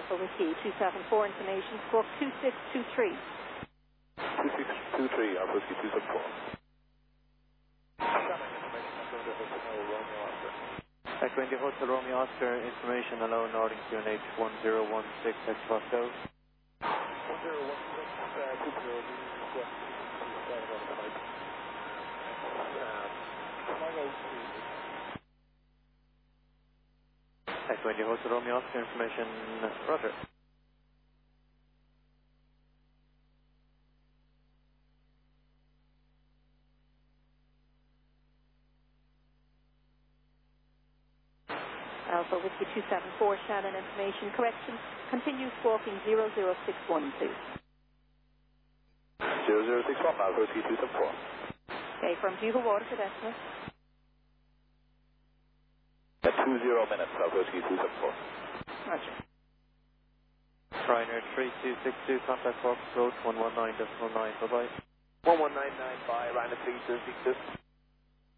Alpha Whiskey 274 information, squawk 2623. 2623, Alpha Whiskey 274. Echo India Hotel Romeo Oscar, information hello, Northern QNH 1016 at Foxtrot. 1016 Echo India Hotel Romeo Oscar, information, roger. Alpha Whiskey 274, Shannon information, correction, continue squawking 0061, please. 0061, Alpha Whiskey 274. Okay, from Bugle Water for decimal. At 20 minutes, Alpha Whiskey 274. Roger. Ryanair 3262, contact Fox Road 119.9, bye-bye. 1199 by Ryanair 3262.